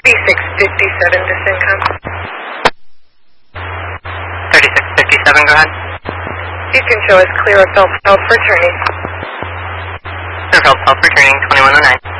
3657 to Syncom. 3657, go ahead. You can show us clear of Phelps for turning. Clear of Phelps for turning, 2109.